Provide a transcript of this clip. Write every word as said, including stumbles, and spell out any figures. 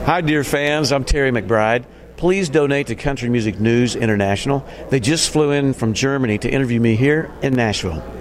Hi, dear fans. I'm Terry McBride. Please donate to Country Music News International. They just flew in from Germany to interview me here in Nashville.